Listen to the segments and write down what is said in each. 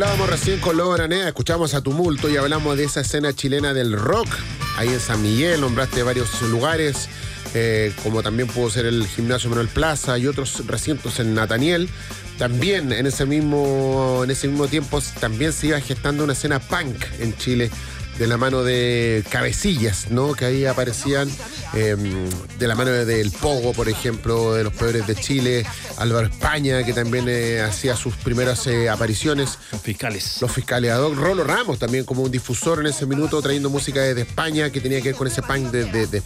Hablábamos recién con Lobo Araneda, escuchamos a Tumulto y hablamos de esa escena chilena del rock. Ahí en San Miguel nombraste varios lugares, como también pudo ser el Gimnasio Manuel Plaza y otros recintos en Nataniel. También en ese mismo tiempo también se iba gestando una escena punk en Chile, de la mano de Cabecillas, ¿no? Que ahí aparecían de la mano del Pogo, por ejemplo, de Los Peores de Chile, Álvaro España, que también hacía sus primeras apariciones. Los Fiscales. A Doc Rolo Ramos también como un difusor en ese minuto, trayendo música desde España, que tenía que ver con ese punk de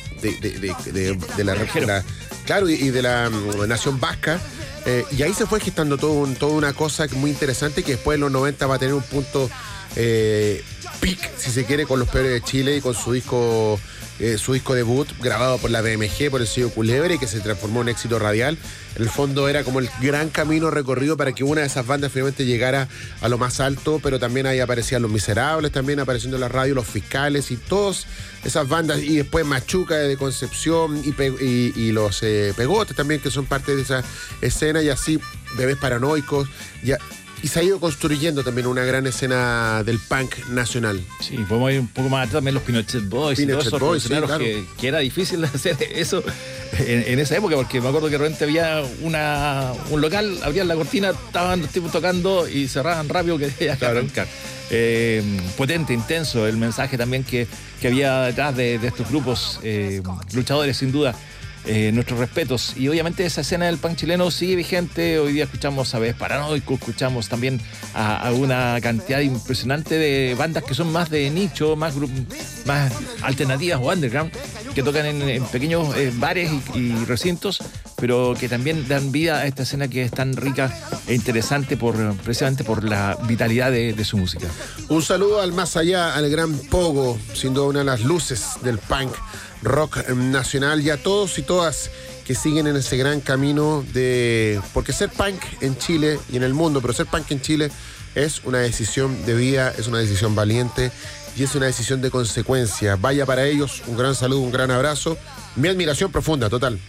la claro, y de la nación vasca. Y ahí se fue gestando toda una cosa muy interesante, que después en los 90 va a tener un punto peak, si se quiere, con Los Peores de Chile y con su disco debut, grabado por la BMG, por el sello Culebre, y que se transformó en éxito radial. En el fondo era como el gran camino recorrido para que una de esas bandas finalmente llegara a lo más alto, pero también ahí aparecían Los Miserables, también apareciendo en la radio, Los Fiscales y todas esas bandas, y después Machuca de Concepción y los Pegotes también, que son parte de esa escena, y así Bebés Paranoicos, y se ha ido construyendo también una gran escena del punk nacional. Sí, podemos ir un poco más atrás también, los Pinochet Boys, sí, claro. que era difícil hacer eso en esa época, porque me acuerdo que de repente había un local, abrían la cortina, estaban los tipos tocando y cerraban rápido, que había que arrancar. Potente, intenso el mensaje también que había detrás de estos grupos luchadores, sin duda. Nuestros respetos, y obviamente esa escena del punk chileno sigue vigente. Hoy día escuchamos a Bebés Paranoicos, escuchamos también a una cantidad impresionante de bandas que son más de nicho, más alternativas o underground, que tocan en pequeños bares y recintos, pero que también dan vida a esta escena que es tan rica e interesante precisamente por la vitalidad de su música. Un saludo al más allá, al gran Pogo, sin duda una de las luces del punk rock nacional, y a todos y todas que siguen en ese gran camino porque ser punk en Chile y en el mundo, pero ser punk en Chile es una decisión de vida, es una decisión valiente y es una decisión de consecuencia. Vaya para ellos, un gran saludo, un gran abrazo, mi admiración profunda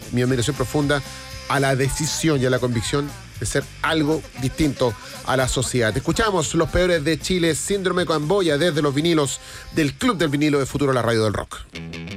a la decisión y a la convicción de ser algo distinto a la sociedad. Escuchamos Los Peores de Chile, Síndrome Camboya, desde los vinilos del Club del Vinilo de Futuro, la radio del rock.